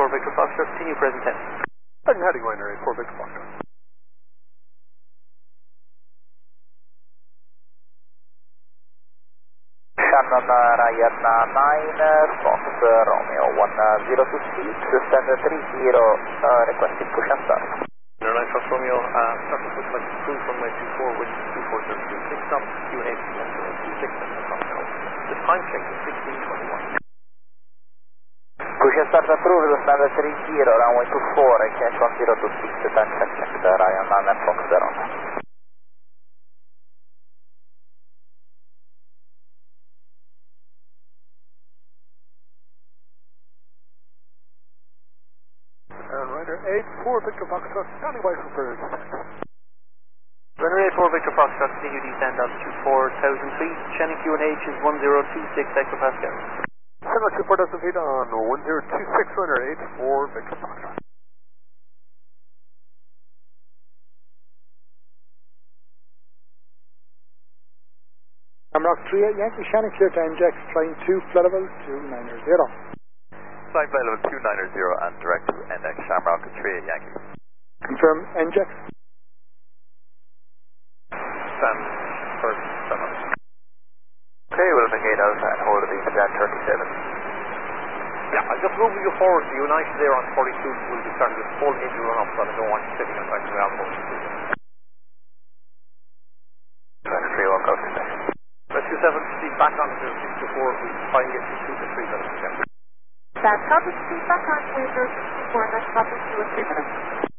4 Victor Foxtrot, continue present 10. And heading liner 84 Victor Foxtrot. Shannon Ryan 9, Fox Romeo 1026, send 30, requesting push and start. 09 Fox Romeo, start to push like cruise runway 24, wind 24, 6 knots, QNH 1026, the time check is 1621. Push and start approved, standard 30, runway 24, QNH 1026, time check, Ryan 9, Fox Romeo. Runner 84 Victor Foxtrot, standing by for further descent. Runner 84 Victor Foxtrot, continue descend altitude 4,000 feet. Shannon QNH is 1026 hectopascals. Send out 4,000 feet on 1026, runner 84 Victor Foxtrot. Shamrock 38 Yankee, Shannon clear to NJX, flying 2, flight level 290. Flight level 290 and direct to NX Shamrock 38 Yankee. Confirm NJX. Stand first, stand. Okay, we'll negate Alpha and hold the Jet 37. Yeah, I'm just moving you forward. You and I there on 42 will be starting with full engine run up, so I don't want you sitting on the back of the alcohol. 23 walk out today. Rescue 7, speed back on to 6 to 4, we'll try and get to 2 to 3 minutes again. That copy, speed back on to 4, next copy, 2 or 3 minutes.